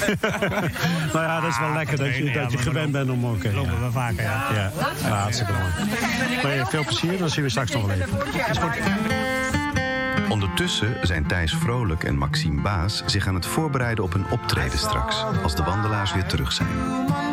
Nou ja, dat is wel lekker dat je gewend bent om ook... Lopen we vaker, ja. Ja, hartstikke mooi. Maar veel plezier, dan zien we straks nog wel even. Is goed. Ondertussen zijn Thijs Vrolijk en Maxime Baas zich aan het voorbereiden op hun optreden straks, als de wandelaars weer terug zijn.